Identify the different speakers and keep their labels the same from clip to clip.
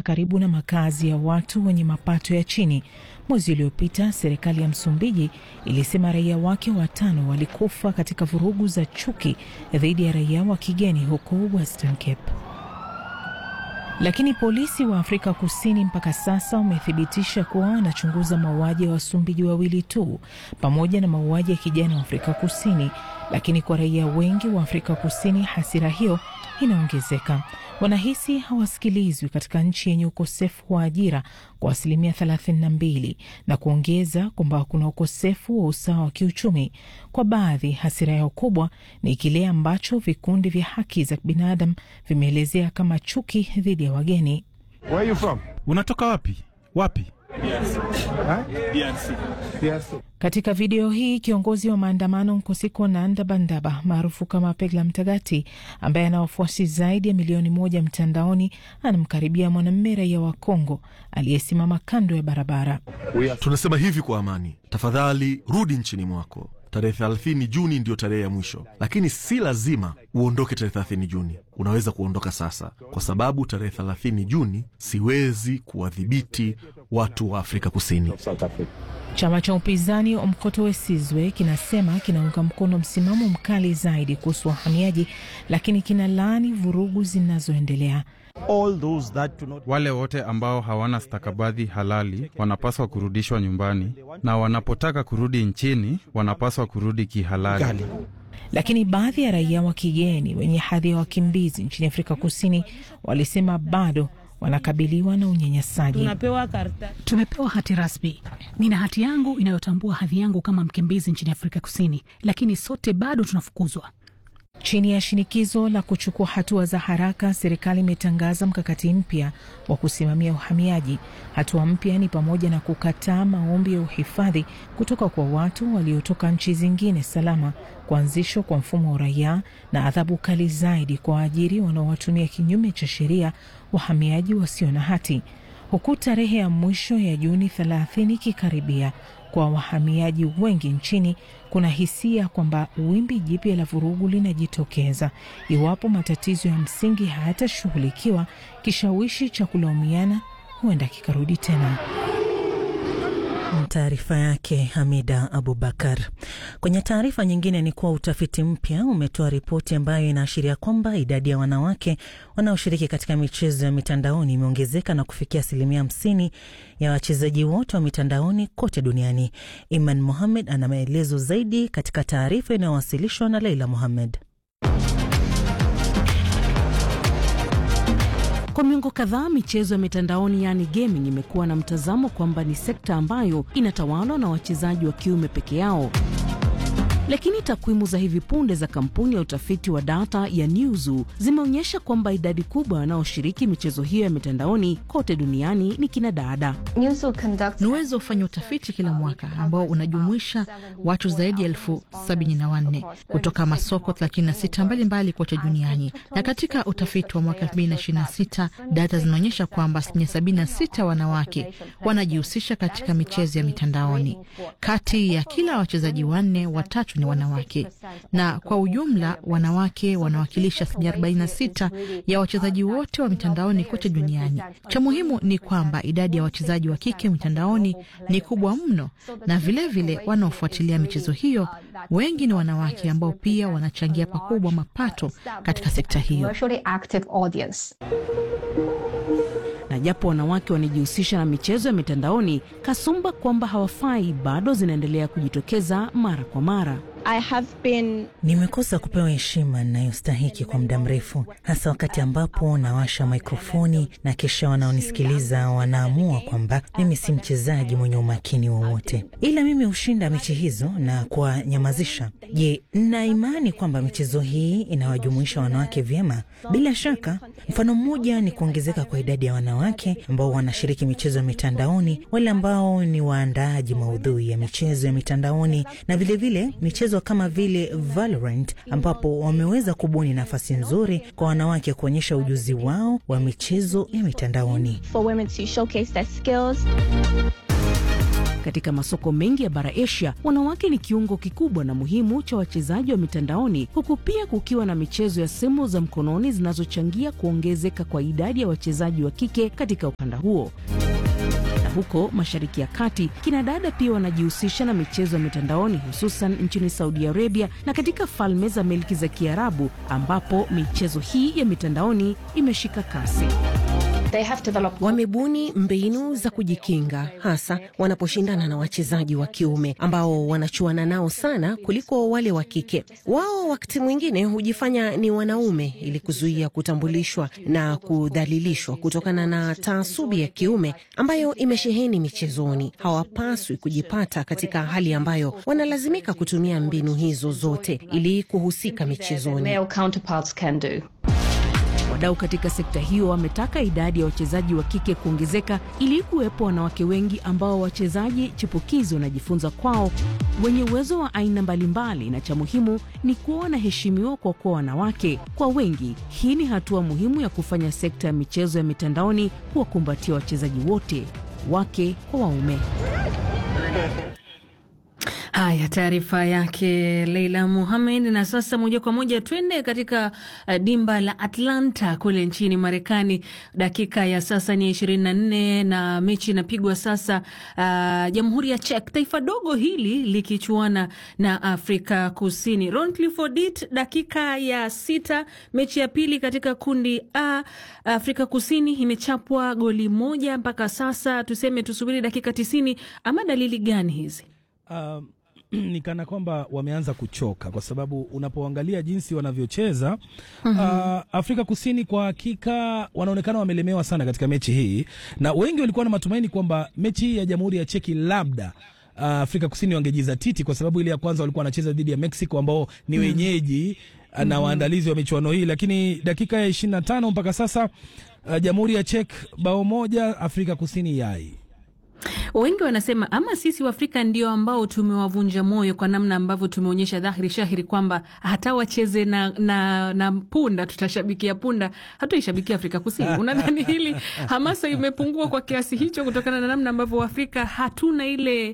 Speaker 1: karibu na makazi ya watu wenye mapato ya chini. Mwezi uliopita, serikali ya Msumbiji ilisema raia wake 5 walikufa katika vurugu za chuki dhidi ya raia wa kigeni huko Western Cape. Lakini polisi wa Afrika Kusini mpaka sasa umethibitisha kuwa wanachunguza mauaji ya Wasumbiji 2 tu, pamoja na mauaji ya kijana wa Afrika Kusini. Lakini kwa raia wengi wa Afrika Kusini, hasira hiyo inaongezeka. Wanahisi hawasikilizwi katika nchi yenye ukosefu wa ajira kwa 32%, na kuongeza kwamba kuna ukosefu wa usawa wa kiuchumi. Kwa baadhi, hasira yao kubwa ni kile ambacho vikundi vya haki za binadamu vimeelezea kama chuki dhidi ya wageni.
Speaker 2: Where are you from?
Speaker 3: Unatoka wapi? Wapi?
Speaker 2: DRC.
Speaker 1: Katika video hii, kiongozi wa maandamano Nkosiko Nandabandaba maarufu kama Pegla Mtagati, ambaye ana wafuasi zaidi ya milioni 1 mtandaoni, anamkaribia mwanamume raia wa Kongo aliyesimama kando ya barabara.
Speaker 4: Tunasema hivi kwa amani, tafadhali rudi nchini mwako. Tarehe 30 Juni ndio tarehe ya mwisho, lakini si lazima uondoke tarehe 30 Juni. Unaweza kuondoka sasa, kwa sababu tarehe 30 Juni siwezi kuwadhibiti watu wa Afrika Kusini.
Speaker 1: Chama cha upinzani Umkhonto weSizwe kinasema kinaunga mkono msimamo mkali zaidi kuhusu wahamiaji, lakini kinalaani vurugu zinazoendelea.
Speaker 3: Wale wote ambao hawana stakabadhi halali wanapaswa kurudishwa nyumbani, na wanapotaka kurudi nchini wanapaswa kurudi kihalali.
Speaker 1: Lakini baadhi ya raia wa kigeni wenye hadhi ya wakimbizi nchini Afrika Kusini walisema bado wanakabiliwa na unyanyasaji.
Speaker 5: Tumepewa hati rasmi. Nina hati yangu inayotambua hadhi yangu kama mkimbizi nchini Afrika Kusini, lakini sote bado tunafukuzwa.
Speaker 1: Chini ya shinikizo la kuchukua hatua za haraka, serikali imetangaza mkakati mpya wa kusimamia uhamiaji. Hatua mpya ni pamoja na kukataa maombi ya uhifadhi kutoka kwa watu waliotoka nchi zingine salama, kuanzishwa kwa mfumo wa uraia na adhabu kali zaidi kwa waajiri wanaowatumia kinyume cha sheria wahamiaji wasio na hati. Huku tarehe ya mwisho ya Juni 30 ikikaribia, kwa wahamiaji wengi nchini kuna hisia kwamba wimbi jipya la vurugu linajitokeza. Iwapo matatizo ya msingi hayatashughulikiwa, kishawishi cha kulaumiana huenda kikarudi tena.
Speaker 6: Taarifa yake Hamida Abubakar. Kwenye taarifa nyingine ni kuwa utafiti mpya umetoa ripoti ambayo inaashiria kwamba idadi ya wanawake wanaoshiriki katika michezo ya mitandaoni imeongezeka na kufikia 50% ya wachezaji wote wa mitandaoni kote duniani. Iman Mohamed ana maelezo zaidi katika taarifa inayowasilishwa na Leila Mohamed.
Speaker 7: Kwa miongo kadhaa, michezo ya mitandaoni yani gaming imekuwa na mtazamo kwamba ni sekta ambayo inatawalwa na wachezaji wa kiume peke yao. Lakini takwimu za hivi punde za kampuni ya utafiti wa data ya Newzoo zimeonyesha kwamba idadi kubwa wanaoshiriki michezo hiyo ya mitandaoni kote duniani ni kina dada.
Speaker 8: Newzoo hufanya utafiti kila mwaka ambao unajumuisha watu zaidi ya 74,000 kutoka masoko 36 mbalimbali kote duniani. Na katika utafiti wa mwaka 2026, data zinaonyesha kwamba 76% wanawake wanajihusisha katika michezo ya mitandaoni. Kati ya kila wachezaji 4, 3 ni wanawake, na kwa ujumla wanawake wanawakilisha 46% ya wachezaji wote wa mitandaoni kote duniani. Cha muhimu ni kwamba idadi ya wachezaji wa kike mitandaoni ni kubwa mno, na vile wanaofuatilia michezo hiyo wengi ni wanawake ambao pia wanachangia pakubwa mapato katika sekta hiyo.
Speaker 7: Na japo wanawake wanajihusisha na michezo ya mitandaoni, kasumba kwamba hawafai bado zinaendelea kujitokeza mara kwa mara.
Speaker 6: Nimekosa kupewa heshima ninayostahiki kwa muda mrefu, hasa wakati ambapo nawasha mikrofoni na kisha wanaonisikiliza wanaamua kwamba mimi si mchezaji mwenye umakini wowote, ila mimi hushinda mechi hizo na kuwanyamazisha. Je, nina imani kwamba michezo hii inawajumuisha wanawake vyema? Bila shaka. Mfano mmoja ni kuongezeka kwa idadi ya wanawake ambao wanashiriki michezo ya mitandaoni, wale ambao ni waandaaji maudhui ya michezo ya mitandaoni, na vile michezo kama vile Valorant, ambapo wameweza kubuni nafasi nzuri kwa wanawake kuonyesha ujuzi wao wa michezo ya mitandaoni.
Speaker 7: Katika masoko mengi ya bara Asia, wanawake ni kiungo kikubwa na muhimu cha wachezaji wa mitandaoni, huku pia kukiwa na michezo ya simu za mkononi zinazochangia kuongezeka kwa idadi ya wachezaji wa kike katika ukanda huo. Na huko Mashariki ya Kati, kina dada pia wanajihusisha na michezo ya mitandaoni, hususan nchini Saudi Arabia na katika falme za Milki za Kiarabu, ambapo michezo hii ya mitandaoni imeshika kasi.
Speaker 9: Wamebuni mbinu za kujikinga, hasa wanaposhindana na wachezaji wa kiume ambao wanachuana nao sana kuliko wale wa kike. Wao wakati mwingine hujifanya ni wanaume ili kuzuia kutambulishwa na kudhalilishwa kutokana na taasubi ya kiume ambayo imesheheni michezoni. Hawapaswi kujipata katika hali ambayo wanalazimika kutumia mbinu hizo zote ili kuhusika michezoni.
Speaker 7: Wadau katika sekta hiyo wametaka idadi ya wachezaji wa kike kuongezeka ili kuwepo wanawake wengi ambao wachezaji chipukizi wanajifunza kwao, wenye uwezo wa aina mbalimbali, na cha muhimu ni kuwa wanaheshimiwa kwa kuwa wanawake. Kwa wengi, hii ni hatua muhimu ya kufanya sekta ya michezo ya mitandaoni kuwakumbatia wachezaji wote, wake kwa waume.
Speaker 10: Haya, taarifa yake Leila Mohamed. Na sasa moja kwa moja twende katika dimba la Atlanta kule nchini Marekani. Dakika ya sasa ni 24 na mechi inapigwa sasa, Jamhuri ya Czech, taifa dogo hili likichuana na Afrika Kusini. Ron Clifford, dakika ya 6, mechi ya pili katika kundi A. Afrika Kusini imechapwa goli 1 mpaka sasa. Tusubiri dakika 90 ama dalili gani hizi?
Speaker 11: Ni kana kwamba wameanza kuchoka, kwa sababu unapoangalia jinsi wanavyocheza Afrika Kusini kwa hakika wanaonekana wamelemewa sana katika mechi hii, na wengi walikuwa na matumaini kwamba mechi hii ya Jamhuri ya Czech labda Afrika Kusini wangejizatiti, kwa sababu ile ya kwanza walikuwa wanacheza dhidi ya Mexico ambao ni wenyeji na waandalizi wa michuano hii, lakini dakika ya 25 mpaka sasa Jamhuri ya Czech bao 1, Afrika Kusini yai.
Speaker 10: Wengi wanasema ama sisi wa Afrika ndio ambao tumewavunja moyo kwa namna ambavyo tumeonyesha dhahiri shahiri kwamba hata wacheze na punda, tutashabikia punda, hatuishabikia Afrika Kusini. Unadhani hili hamasa imepungua kwa kiasi hicho kutokana na namna ambavyo Afrika hatuna ile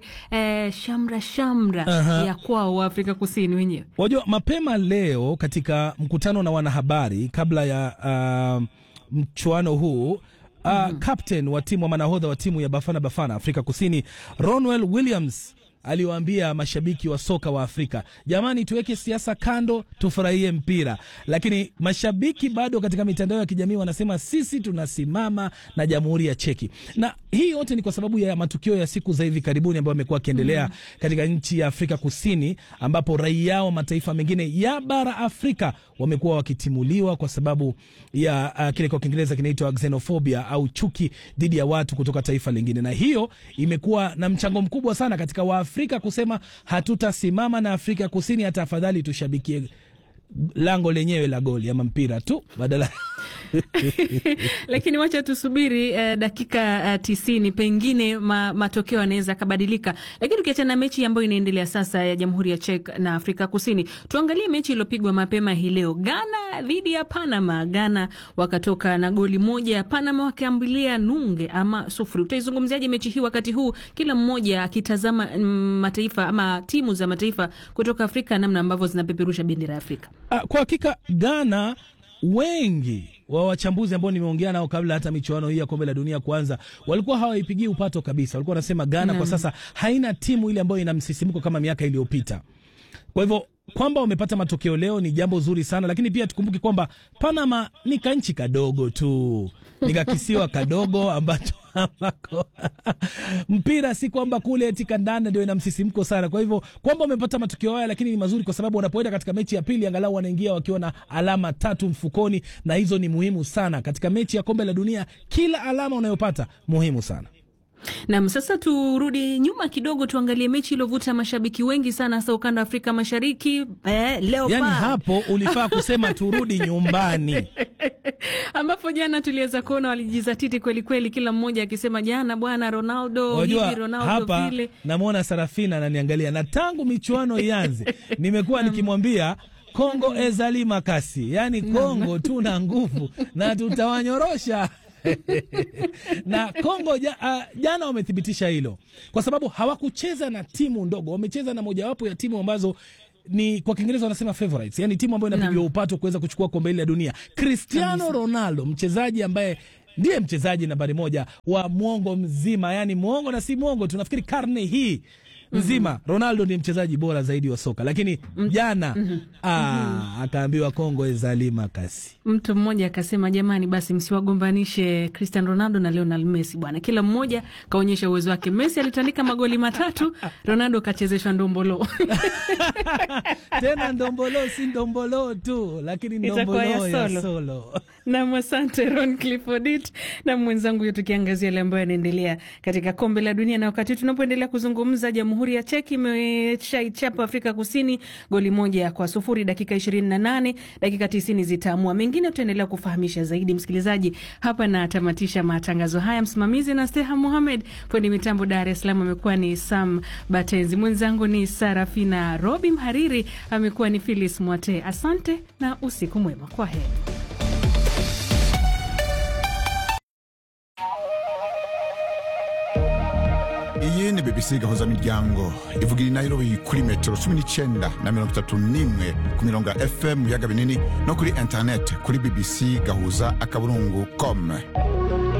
Speaker 10: shamra ya kwao wa Afrika Kusini wenyewe?
Speaker 11: Wajua, mapema leo katika mkutano na wanahabari kabla ya mchuano huu, captain wa timu wa manahodha wa timu ya Bafana Afrika Kusini, Ronwen Williams, aliwaambia mashabiki wa soka wa Afrika, jamani, tuweke siasa kando, tufurahie mpira. Lakini mashabiki bado katika mitandao ya kijamii wanasema sisi tunasimama na Jamhuri ya Czech. Na hii yote ni kwa sababu ya matukio ya siku za hivi karibuni ambayo yamekuwa yakiendelea katika nchi ya Afrika Kusini, ambapo raia wa mataifa mengine ya bara Afrika wamekuwa wakitimuliwa kwa sababu ya kile kwa Kiingereza kinaitwa xenophobia au chuki dhidi ya watu kutoka taifa lingine. Na hiyo imekuwa na mchango mkubwa sana katika Waafrika kusema hatutasimama na Afrika Kusini, hata afadhali tushabikie lango lenyewe la goli ama mpira tu badala
Speaker 10: Lakini wacha tusubiri dakika 90, pengine matokeo yanaweza kabadilika. Lakini tukiacha na mechi ambayo inaendelea sasa ya Jamhuri ya Czech na Afrika Kusini, tuangalie mechi iliyopigwa mapema hii leo, Ghana dhidi ya Panama. Ghana wakatoka na goli 1, Panama wakaambulia nunge ama 0. Utaizungumziaje mechi hii wakati huu kila mmoja akitazama mataifa ama timu za mataifa kutoka Afrika namna ambavyo zinapeperusha bendera ya Afrika?
Speaker 11: Kwa hakika Ghana, wengi wa wachambuzi ambao nimeongea nao kabla hata michuano hii ya kombe la dunia kuanza, walikuwa hawaipigii upato kabisa. Walikuwa wanasema Ghana kwa sasa haina timu ile ambayo ina msisimko kama miaka iliyopita. Kwa hivyo kwamba wamepata matokeo leo ni jambo zuri sana, lakini pia tukumbuke kwamba Panama ni kanchi kadogo tu, ni kakisiwa kadogo ambacho mpira si kwamba kule eti kandanda ndio ina msisimko sana. Kwa hivyo kwamba wamepata matokeo haya, lakini ni mazuri kwa sababu wanapoenda katika mechi ya pili angalau wanaingia wakiwa na alama 3 mfukoni, na hizo ni muhimu sana katika mechi ya kombe la dunia. Kila alama unayopata muhimu sana.
Speaker 10: Na sasa turudi nyuma kidogo, tuangalie mechi iliyovuta mashabiki wengi sana hasa ukanda wa Afrika Mashariki. Leo
Speaker 11: yani hapo ulifaa kusema turudi nyumbani.
Speaker 10: Ambapo jana tuliweza kuona walijizatiti kweli kweli, kila mmoja akisema jana bwana Ronaldo hivi, Ronaldo
Speaker 11: hapa,
Speaker 10: vile.
Speaker 11: Namuona Sarafina ananiangalia, na tangu michuano ianze nimekuwa nikimwambia Kongo ezali makasi, yani Kongo tuna nguvu na tutawanyorosha. Na Kongo jana wamethibitisha hilo, kwa sababu hawakucheza na timu ndogo, wamecheza na mojawapo ya timu ambazo ni kwa Kiingereza wanasema favorites, yani timu ambayo inapigiwa upato kuweza kuchukua kombe hili la dunia. Cristiano Ronaldo, mchezaji ambaye ndiye mchezaji nambari 1 wa muongo mzima, yani muongo na si muongo, tunafikiri karne hii nzima Ronaldo ni mchezaji bora zaidi wa soka, lakini jana akaambiwa Kongo ezalima kasi.
Speaker 10: Mtu mmoja akasema, jamani basi msiwagombanishe Cristiano Ronaldo na Lionel Messi bwana, kila mmoja kaonyesha uwezo wake. Messi alitandika magoli 3, Ronaldo kachezeshwa ndombolo.
Speaker 11: Tena ndombolo si ndombolo tu, lakini ndombolo ya solo.
Speaker 10: Na asante Ron Clifford na mwenzangu yetu, tukiangazia yale ambayo yanaendelea katika kombe la dunia. Na wakati tunapoendelea kuzungumza, Jamhuri ya Czech imeshaichapa Afrika Kusini goli 1-0, dakika 28, dakika 90 zitaamua. Mengine tutaendelea kufahamisha zaidi msikilizaji. Hapa na tamatisha matangazo haya, msimamizi na Steha Mohamed, fundi mitambo Dar es Salaam amekuwa ni Sam Batenzi, mwenzangu ni Sarafina Robi, mhariri amekuwa ni Phyllis Mwate. Asante na usiku mwema, kwa heri.
Speaker 12: Iyi ni BBC gahuza miryango ivugira Nairobi kuri metero 19 na 31 ku mirongo ya FM yaga binini no kuri internet kuri bbc gahuza akaburungu.com.